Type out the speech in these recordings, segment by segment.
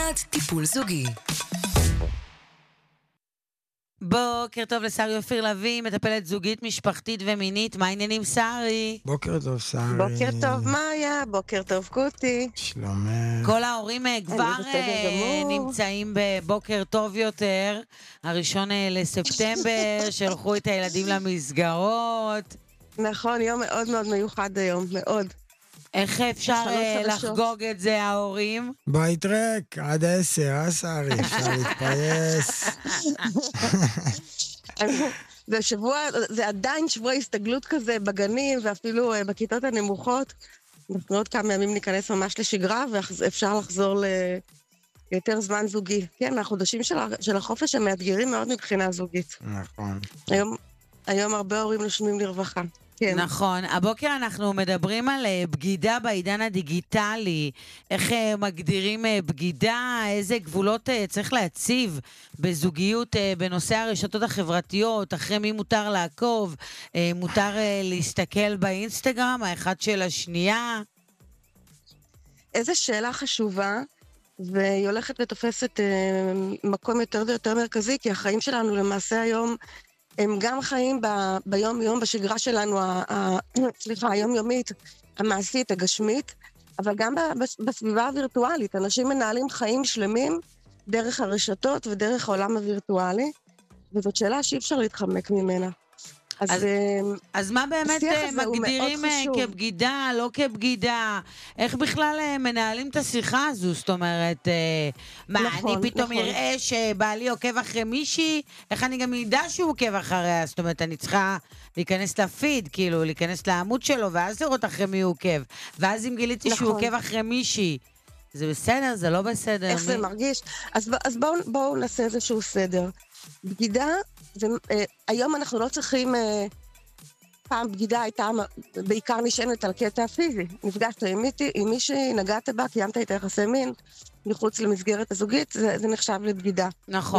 פינת טיפול זוגי. בוקר טוב לשרי אופיר לוי, מטפלת זוגית, משפחתית ומינית. מה העניינים, שרי? בוקר טוב, שרי. בוקר טוב, מאיה, בוקר טוב, קוטי. שלומך. כל ההורים כבר בסדר גמור. נמצאים בבוקר טוב יותר. הראשון לספטמבר, שלחו את הילדים למסגרות. נכון, יום מאוד מאוד מיוחד היום, מאוד. איך אפשר חלות חדשות. לחגוג את זה, ההורים? בית ריק, עד 10, שרי, אפשר להתפייס. זה עדיין שבוע הסתגלות כזה בגנים, ואפילו בכיתות הנמוכות. אנחנו עוד כמה ימים ניכנס ממש לשגרה, ואפשר לחזור ליותר זמן זוגי. כן, מהחודשים של החופש המאתגרים מאוד מבחינה זוגית. נכון. היום הרבה הורים נושמים לרווחה. כן. נכון. הבוקר אנחנו מדברים על בגידה בעידן הדיגיטלי. איך מגדירים בגידה, איזה גבולות צריך להציב בזוגיות בנושא הרשתות החברתיות, אחרי מי מותר לעקוב, מותר להסתכל באינסטגרם, האחד של השנייה. איזו שאלה חשובה, והיא הולכת ותופסת מקום יותר ויותר מרכזי, כי החיים שלנו למעשה היום הם גם חיים ביום-יום, בשגרה שלנו, היום-יומית, המעשית, הגשמית, אבל גם בסביבה הווירטואלית. אנשים מנהלים חיים שלמים דרך הרשתות ודרך העולם הווירטואלי, וזאת שאלה שאי אפשר להתחמק ממנה. אז מה באמת מגדירים כבגידה, לא כבגידה? איך בכלל מנהלים את השיחה הזו? זאת אומרת, אני פתאום אראה שבעלי עוקב אחרי מישהי, איך אני גם ידע שהוא עוקב אחריה? זאת אומרת, אני צריכה להיכנס לפיד, כאילו, להיכנס לעמוד שלו, ואז לראות אחרי מי הוא עוקב. ואז אם גיליתי שהוא עוקב אחרי מישהי, זה בסדר? זה לא בסדר? איך זה מרגיש? אז בואו נעשה איזשהו סדר. בגידה, היום אנחנו לא צריכים, פעם בגידה הייתה בעיקר נשענת על קטע פיזי. נפגשת עם מישהי, נגעת בה, קיימת איתה יחסי מין, מחוץ למסגרת הזוגית, זה נחשב לבגידה. נכון.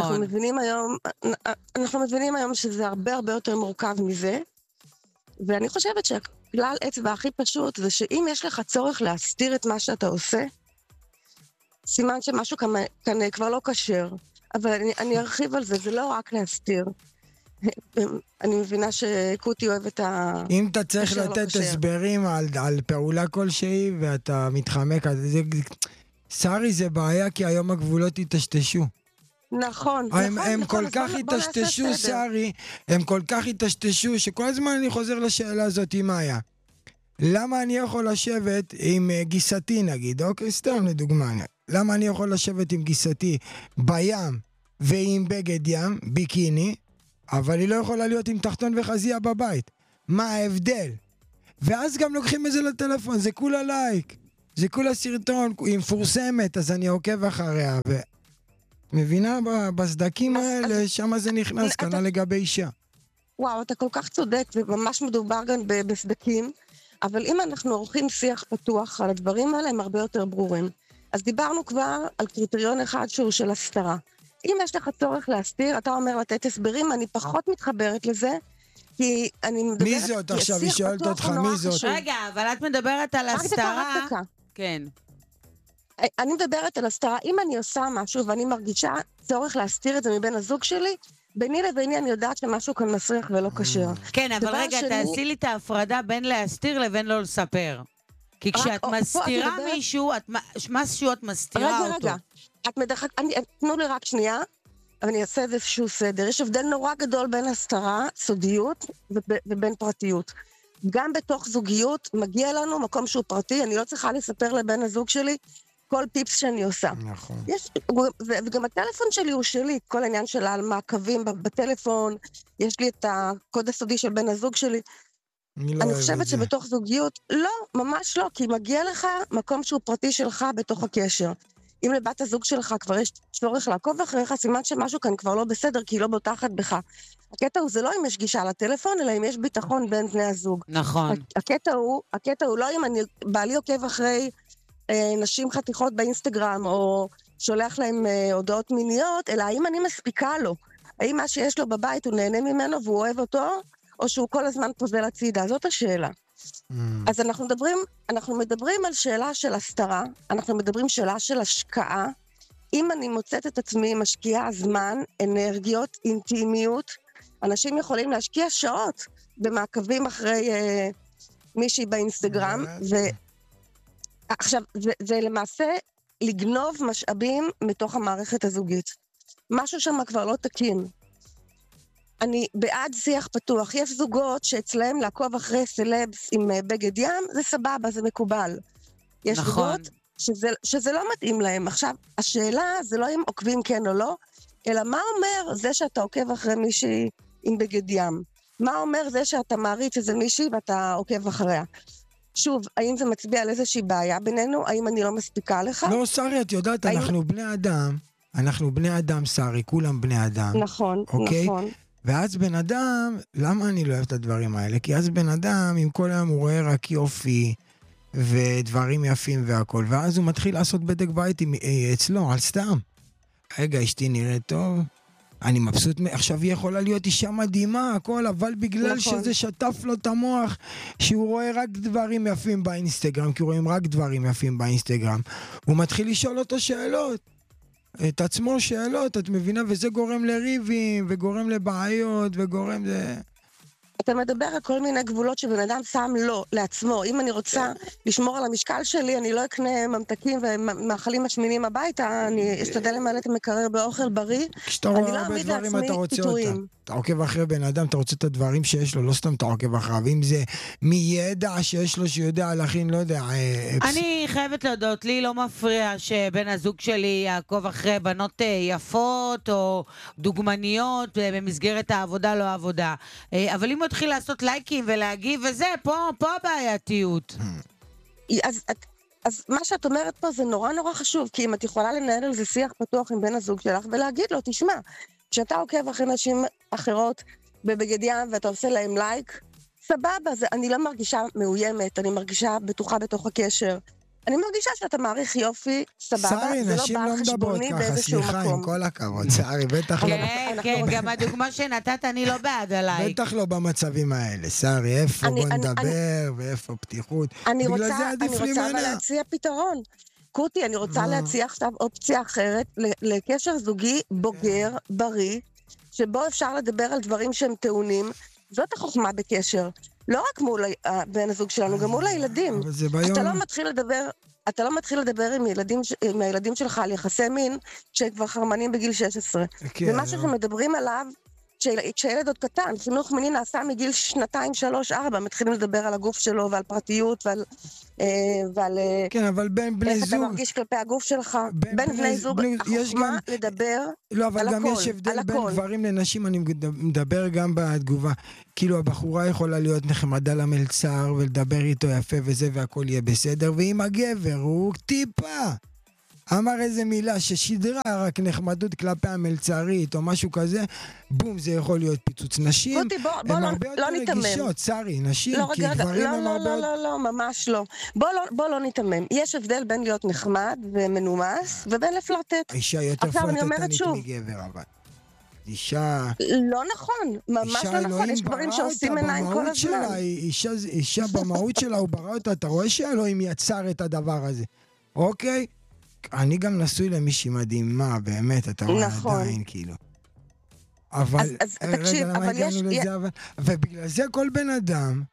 אנחנו מבינים היום שזה הרבה הרבה יותר מורכב מזה, ואני חושבת שהכלל אצבע הכי פשוט זה שאם יש לך צורך להסתיר את מה שאתה עושה, סימן שמשהו כאן כבר לא כשר. אבל אני ארחיב על זה, זה לא רק להסתיר. אני מבינה שקוטי אוהב את ה... אם אתה צריך לתת הסברים על פעולה כלשהי, ואתה מתחמק, שרי, זה בעיה, כי היום הגבולות התשתשו. נכון. הם כל כך התשתשו, שרי, הם כל כך התשתשו, שכל הזמן אני חוזר לשאלה הזאת, מה היה? למה אני יכול לשבת עם גיסתי, נגיד, אוקיי, סתם לדוגמה, למה אני יכול לשבת עם גיסתי בים ועם בגד ים, ביקיני, אבל היא לא יכולה להיות עם תחתון וחזייה בבית? מה ההבדל? ואז גם לוקחים את זה לטלפון, זה כולה לייק, זה כולה סרטון, היא מפורסמת, אז אני עוקב אחריה, מבינה בסדקים האלה, שמה זה נכנס, כנראה לגבי אישה. וואו, אתה כל כך צודק, וממש מדובר גם בסדקים, אבל אם אנחנו עורכים שיח פתוח על הדברים האלה, הם הרבה יותר ברורים. אז דיברנו כבר על קריטריון אחד שהוא של הסתרה. אם יש לך צורך להסתיר, אתה אומר לתת הסברים, אני פחות מתחברת לזה, כי אני מדברת... מי זאת עכשיו? היא שואלת אותך מי זאת? רגע, אבל את מדברת על הסתרה... רק דקה. כן. אני מדברת על הסתרה, אם אני עושה משהו ואני מרגישה צורך להסתיר את זה מבין הזוג שלי, ביני לביני אני יודעת שמשהו כאן מסריח ולא קשר. כן, אבל רגע, תעשי לי את ההפרדה בין להסתיר לבין לא לספר. כי כשאת מסתירה מישהו, משהו את מסתירה אותו. רגע, תנו לי רק שנייה, אבל אני אעשה איזשהו סדר. יש הבדל נורא גדול בין הסתרה, סודיות, ובין פרטיות. גם בתוך זוגיות מגיע לנו מקום שהוא פרטי, אני לא צריכה לספר לבן הזוג שלי כל טיפס שאני עושה. נכון. וגם הטלפון שלי הוא שלי, כל העניין שלה על מעקבים בטלפון, יש לי את הקוד הסודי של בן הזוג שלי. אני חושבת שבתוך זוגיות, לא, ממש לא, כי מגיע לך מקום שהוא פרטי שלך בתוך הקשר. אם לבת הזוג שלך כבר יש צורך לעקוב אחריך, סימן שמשהו כאן כבר לא בסדר, כי היא לא בוטחת בך. הקטע הוא זה לא אם יש גישה לטלפון, אלא אם יש ביטחון בין בני הזוג. נכון. הקטע הוא לא אם בעלי עוקב אחרי נשים חתיכות באינסטגרם, או שולח להם הודעות מיניות, אלא האם אני מספיקה לו. האם מה שיש לו בבית הוא נהנה ממנו והוא אוהב אותו, או שהוא כל הזמן פוזל הצידה? זאת השאלה. אז אנחנו מדברים על שאלה של הסתרה, אנחנו מדברים שאלה של השקעה, אם אני מוצאת את עצמי משקיעה זמן, אנרגיות, אינטימיות, אנשים יכולים להשקיע שעות במעקבים אחרי מישהי באינסטגרם, ועכשיו, זה למעשה לגנוב משאבים מתוך המערכת הזוגית. משהו שם כבר לא תקין. אני בעד שיח פתוח. יש זוגות שאצלהם לעקוב אחרי סלבס עם בגד ים, זה סבבה, זה מקובל. יש זוגות שזה לא מתאים להם. עכשיו, השאלה זה לא אם עוקבים כן או לא, אלא מה אומר זה שאתה עוקב אחרי מישהי עם בגד ים? מה אומר זה שאתה מעריץ איזה מישהי ואתה עוקב אחריה? שוב, האם זה מצביע על איזושהי בעיה בינינו? האם אני לא מספיקה לך? לא, שרי, את יודעת, אנחנו בני אדם. אנחנו בני אדם, שרי, כולם בני אדם. נכון, אוקיי? נכון. ואז בן אדם, למה אני לא אוהב את הדברים האלה? כי אז בן אדם, עם כל היום הוא רואה רק יופי, ודברים יפים והכל, ואז הוא מתחיל לעשות בדק בית אצלו, על סתם. רגע, אשתי נראית טוב, אני מבסוט, עכשיו היא יכולה להיות אישה מדהימה, הכל, אבל בגלל שזה שטף לו את המוח, שהוא רואה רק דברים יפים באינסטגרם, כי רואים רק דברים יפים באינסטגרם, הוא מתחיל לשאול אותו שאלות, את עצמו שאלות, את מבינה? וזה גורם לריבים, וגורם לבעיות, וגורם זה... אתה מדבר על כל מיני גבולות שבן אדם שם לו, לעצמו. אם אני רוצה לשמור על המשקל שלי, אני לא אקנה ממתקים ומאכלים משמינים הביתה, אני אשתדל למלא את המקרר באוכל בריא. כשאתה רואה הרבה דברים אתה רוצה אותה. אתה עוקב אחרי בן אדם, אתה רוצה את הדברים שיש לו, לא סתם אתה עוקב אחריו. אם זה מידע שיש לו שיודע להכין, לא יודע... אני חייבת להודות, לי לא מפריע שבן הזוג שלי יעקוב אחרי בנות יפות או דוגמניות במסגרת העבודה, לא העבודה. אבל אם הוא התחיל לעשות לייקים ולהגיב וזה, פה הבעייתיות. אז מה שאת אומרת פה זה נורא נורא חשוב, כי אם את יכולה לנהל על זה שיח פתוח עם בן הזוג שלך ולהגיד לו, תשמע, כשאתה עוקב אחרי נשים אחרות בבגד ים ואתה עושה להם לייק, סבבה, אני לא מרגישה מאוימת, אני מרגישה בטוחה בתוך הקשר. אני מרגישה שאתה מעריך יופי, סבבה, שרי, זה לא נשים בא לא מדברות חשבוני ככה, באיזשהו מקום. סליחה, עם כל הכבוד, שרי, בטח לא... כן, גם הדוגמה שנתת, אני לא בעד עלייק. בטח לא במצבים האלה, שרי, איפה בוא נדבר, ואיפה פתיחות. אני רוצה להציע פתרון. קוטי, אני רוצה להציע עכשיו אופציה אחרת, לקשר זוגי בוגר, בריא, שבו אפשר לדבר על דברים שהם טעונים. זאת החוכמה בקשר. לא רק מול בן הזוג שלנו, גם מול הילדים. אתה לא מתחיל לדבר עם הילדים שלך על יחסי מין, כשהם כבר חרמנים בגיל 16. ומה שאנחנו מדברים עליו, כשילד עוד קטן, חינוך מיני נעשה מגיל 2, 3, 4, מתחילים לדבר על הגוף שלו ועל פרטיות ועל כן, אבל בין בני זוג... איך אתה מרגיש כלפי הגוף שלך. בין בני זוג, החוכמה לדבר על הכל. לא, אבל גם יש הבדל בין גברים לנשים, אני מדבר גם בתגובה. כאילו הבחורה יכולה להיות נחמדה למלצר ולדבר איתו יפה וזה והכל יהיה בסדר, ואם הגבר הוא טיפה אמר איזה מילה ששדרה רק נחמדות כלפי המלצרית או משהו כזה, בום, זה יכול להיות פיצוץ. נשים הם הרבה יותר רגישות, שרי, נשים, כי גברים הם הרבה... לא, ממש לא. בוא לא נתמם. יש הבדל בין להיות נחמד ומנומס ובין לפלרטט. האישה יותר פלרטטנית מגבר, אבל. אישה... לא נכון, ממש לא נכון, יש גברים שעושים עיניים כל הזמן. אישה במהות שלה, הוא ברא אותה, אתה רואה שאלוהים יצר את הדבר הזה, אוקיי? אני גם נשוי למישהי מדהימה, באמת, אתה רואה עדיין, כאילו. אבל, רגע, למה הגענו לזה? ובגלל זה כל בן אדם,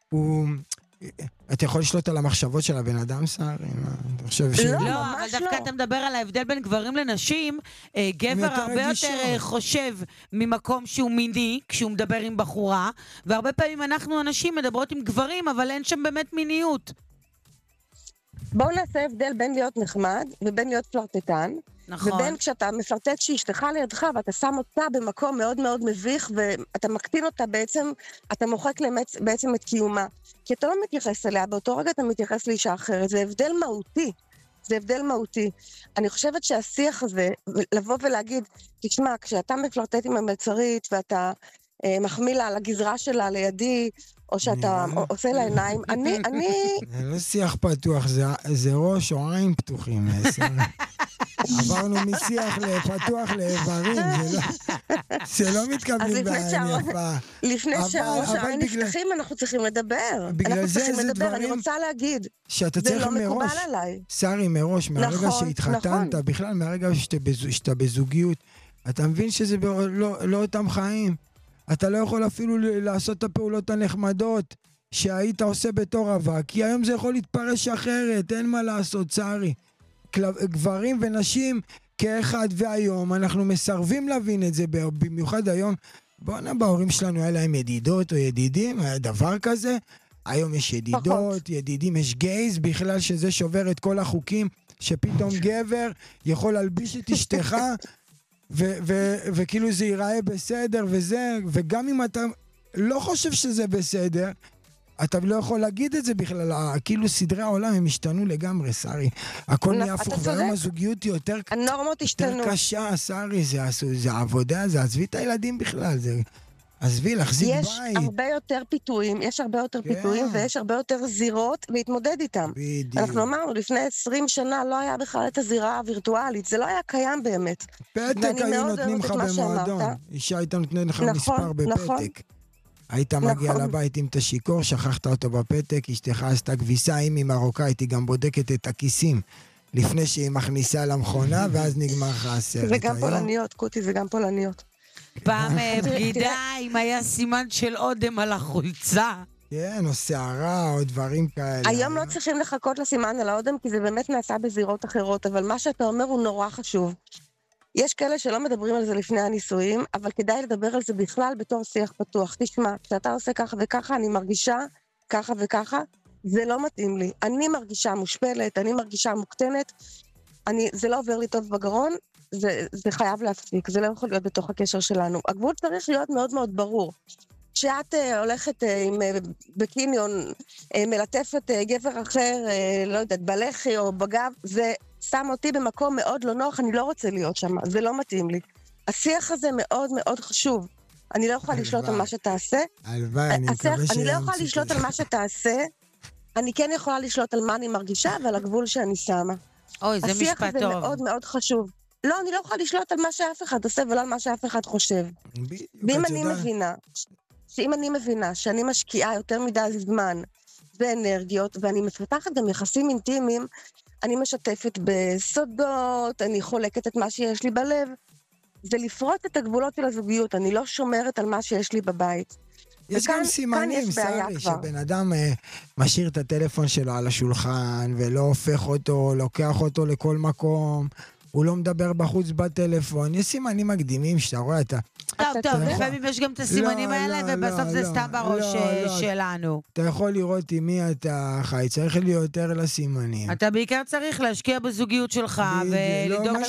אתה יכול לשלוט על המחשבות של הבן אדם, שרי? לא, אבל דווקא אתה מדבר על ההבדל בין גברים לנשים, גבר הרבה יותר חושב ממקום שהוא מיני, כשהוא מדבר עם בחורה, והרבה פעמים אנחנו אנשים מדברות עם גברים, אבל אין שם באמת מיניות. בואו נעשה הבדל בין להיות נחמד ובין להיות פלרטטן. נכון. ובין כשאתה מפלרטט שאשתך לידך ואתה שם אותה במקום מאוד מאוד מביך ואתה מקטין אותה בעצם, אתה מוחק בעצם את קיומה. כי אתה לא מתייחס אליה, באותו רגע אתה מתייחס לאישה אחרת. זה הבדל מהותי. זה הבדל מהותי. אני חושבת שהשיח הזה, לבוא ולהגיד, תשמע, כשאתה מפלרטט עם המלצרית ואתה מחמיא לה על הגזרה שלה לידי, או שאתה עושה לה עיניים, אני... זה לא שיח פתוח, זה ראש או עין פתוחים. עברנו משיח לפתוח לאיברים, זה לא מתכוונים בעין יפה. לפני שהראש נפתחים, אנחנו צריכים לדבר. בגלל זה דברים... אני רוצה להגיד, שאתה צריך מראש... זה לא מקובל עליי. שרי, מראש, מהרגע שהתחתנת, בכלל מהרגע שאתה בזוגיות, אתה מבין שזה לא אותם חיים. אתה לא יכול אפילו לעשות את הפעולות הנחמדות שהיית עושה בתור אבא, כי היום זה יכול להתפרש אחרת, אין מה לעשות, שרי. גברים ונשים כאחד, והיום אנחנו מסרבים להבין את זה, במיוחד היום. בוא'נה, בהורים שלנו היה להם ידידות או ידידים, היה דבר כזה. היום יש ידידות, ידידים, יש גייז, בכלל שזה שובר את כל החוקים, שפתאום גבר יכול להלביש את אשתך, וכאילו זה ייראה בסדר וזה, וגם אם אתה לא חושב שזה בסדר, אתה לא יכול להגיד את זה בכלל, כאילו סדרי העולם הם השתנו לגמרי, שרי. הכל נהיה הפוך, והיום הזוגיות היא יותר קשה, שרי, זה עבודה, זה עזבי את הילדים בכלל, זה... עזבי, להחזיק בית. יש הרבה יותר פיתויים, ויש הרבה יותר זירות להתמודד איתם. בדיוק. אנחנו אמרנו, לפני 20 שנה לא היה בכלל את הזירה הווירטואלית, זה לא היה קיים באמת. פתק היו נותנים לך במועדון. אישה הייתה נותנת לך מספר בפתק. היית מגיע לבית עם את השיקור, שכחת אותו בפתק, אשתך עשתה כביסה, אם היא מרוקאית, היא גם בודקת את הכיסים. לפני שהיא מכניסה למכונה, ואז נגמר לך הסרט. זה גם פולניות, קוטי, זה גם פולניות. פעם בגידה, אם היה סימן של אודם על החולצה. כן, או שערה, או דברים כאלה. היום לא צריכים לחכות לסימן על האודם, כי זה באמת נעשה בזירות אחרות, אבל מה שאתה אומר הוא נורא חשוב. יש כאלה שלא מדברים על זה לפני הנישואים, אבל כדאי לדבר על זה בכלל בתור שיח פתוח. תשמע, כשאתה עושה ככה וככה, אני מרגישה ככה וככה, זה לא מתאים לי. אני מרגישה מושפלת, אני מרגישה מוקטנת, זה לא עובר לי טוב בגרון, זה חייב להפסיק, זה לא יכול להיות בתוך הקשר שלנו. הגבול צריך להיות מאוד מאוד ברור. כשאת הולכת בקיניון, מלטפת גבר אחר, לא יודעת, בלחי או בגב, זה שם אותי במקום מאוד לא נוח, אני לא רוצה להיות שם, זה לא מתאים לי. השיח הזה מאוד מאוד חשוב. אני לא יכולה לשלוט על מה שתעשה. הלוואי, אני מקווה אני לא יכולה לשלוט על מה שתעשה, אני כן יכולה לשלוט על מה אני מרגישה ועל הגבול שאני שמה. אוי, זה משפט טוב. השיח הזה מאוד מאוד חשוב. לא, אני לא יכולה לשלוט על מה שאף אחד עושה ולא על מה שאף אחד חושב. ואם אני מבינה שאני משקיעה יותר מדי זמן ואנרגיות, ואני מפתחת גם יחסים אינטימיים, אני משתפת בסודות, אני חולקת את מה שיש לי בלב, זה לפרוט את הגבולות של הזוגיות, אני לא שומרת על מה שיש לי בבית. יש גם סימנים, שרי, שבן אדם משאיר את הטלפון שלו על השולחן, ולא הופך אותו, לוקח אותו לכל מקום, הוא לא מדבר בחוץ בטלפון, יש סימנים מקדימים שאתה רואה, טוב, לפעמים יש גם את הסימנים האלה, ובסוף זה סתם בראש שלנו. אתה יכול לראות עם מי אתה חי, צריך להיות יותר לסימנים. אתה בעיקר צריך להשקיע בזוגיות שלך, ולדאוג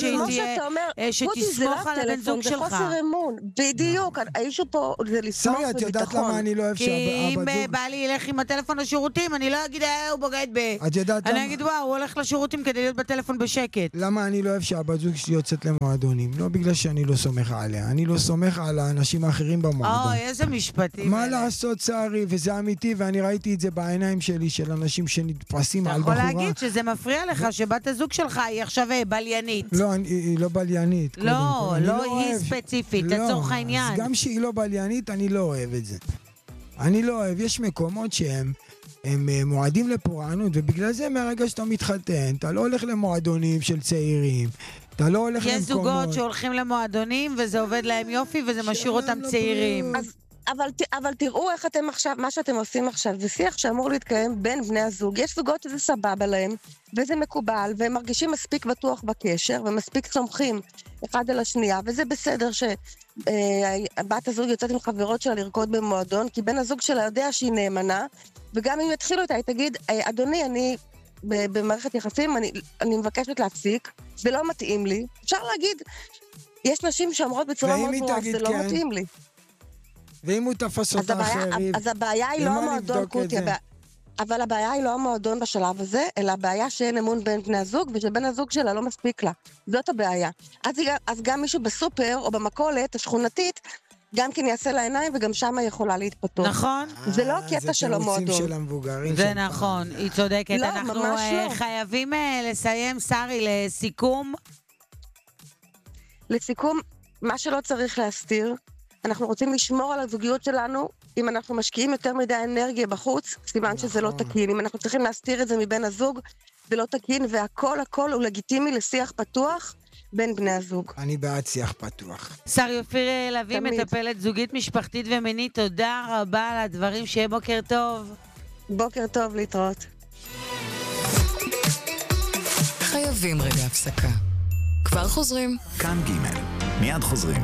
שתסמוך על הבן זוג שלך. זה חוסר אמון, בדיוק, האישו פה זה לסמוך בביטחון. שרי, את יודעת למה אני לא אוהב כי אם בא לי ילך עם הטלפון לשירותים, אני לא אגיד, הוא בוגד אני אגיד, וואו, הוא הולך לשירותים כדי להיות בטלפון בשקט. למה אני לא אוהב שהבת זוג שלי יוצאת למועדונים? לא בגלל שאני לא סומך עליה, אני לא סומך על האנשים האחרים במועדון. אוי, איזה משפטים. מה לעשות, שרי, וזה אמיתי, ואני ראיתי את זה בעיניים שלי, של אנשים שנתפסים על בחורה. אתה יכול להגיד שזה מפריע לך, שבת הזוג שלך היא עכשיו בליינית. לא, היא לא בליינית. לא, לא היא ספציפית, לצורך העניין. גם שהיא לא בליינית, אני לא אוהב את זה. אני לא אוהב, יש מקומות שהם מועדים לפורענות, ובגלל זה מהרגע שאתה מתחתן, אתה לא הולך למועדונים של צעירים, אתה לא הולך למקומות. יש זוגות שהולכים למועדונים, וזה עובד להם יופי, וזה משאיר אותם צעירים. אבל תראו איך אתם עכשיו, מה שאתם עושים עכשיו, זה שיח שאמור להתקיים בין בני הזוג. יש זוגות שזה סבבה להם, וזה מקובל, והם מרגישים מספיק בטוח בקשר, ומספיק סומכים אחד על השנייה, וזה בסדר שבת הזוג יוצאת עם חברות שלה לרקוד במועדון, כי בן הזוג שלה יודע שהיא נאמנה, וגם אם יתחילו אותה, היא תגיד, אדוני, אני במערכת יחסים, אני מבקשת להפסיק, זה לא מתאים לי. אפשר להגיד, יש נשים שאומרות בצורה מאוד ברורה, זה לא מתאים לי. ואם הוא תפס אותה אחרי... אז הבעיה היא לא המועדון, קוטי, אבל הבעיה היא לא המועדון בשלב הזה, אלא הבעיה שאין אמון בין בני הזוג, ושבן הזוג שלה לא מספיק לה. זאת הבעיה. אז גם מישהו בסופר או במכולת השכונתית, גם כן יעשה לה עיניים, וגם שמה יכולה להתפתות. נכון. זה לא קטע של המועדון. זה תירוצים של המבוגרים. זה נכון, היא צודקת. לא, אנחנו ממש לא. חייבים לסיים, שרי, לסיכום. לסיכום, מה שלא צריך להסתיר, אנחנו רוצים לשמור על הזוגיות שלנו, אם אנחנו משקיעים יותר מדי אנרגיה בחוץ, סימן שזה לא תקין. אם אנחנו צריכים להסתיר את זה מבין הזוג, זה לא תקין, והכל הוא לגיטימי לשיח פתוח בין בני הזוג. אני בעד שיח פתוח. שרי אופיר לביא, מטפלת זוגית, משפחתית ומינית, תודה רבה על הדברים, שיהיה בוקר טוב. בוקר טוב, להתראות. חייבים רגע הפסקה. כבר חוזרים. כאן ג' מיד חוזרים.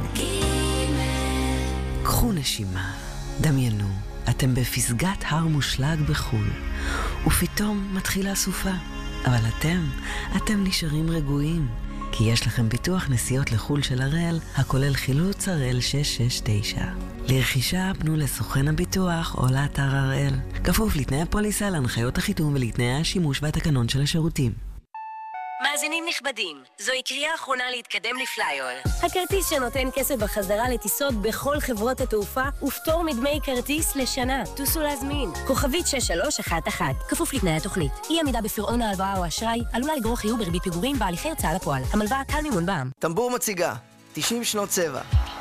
קחו נשימה, דמיינו, אתם בפסגת הר מושלג בחול, ופתאום מתחילה סופה. אבל אתם נשארים רגועים, כי יש לכם ביטוח נסיעות לחול של הראל, הכולל חילוץ הראל 669. לרכישה פנו לסוכן הביטוח או לאתר הראל. כפוף לתנאי הפוליסה, להנחיות החיתום ולתנאי השימוש והתקנון של השירותים. מאזינים נכבדים, זוהי קריאה אחרונה להתקדם לפלייר. הכרטיס שנותן כסף בחזרה לטיסות בכל חברות התעופה ופטור מדמי כרטיס לשנה. טוסו להזמין. כוכבית 6311. כפוף לתנאי התוכנית. אי עמידה בפירעון ההלוואה או אשראי עלולה לגרור חיוב בריבית פיגורים בהליכי הוצאה לפועל. המלווה קל מימון בע"מ. טמבור מציגה 90 שנות צבע.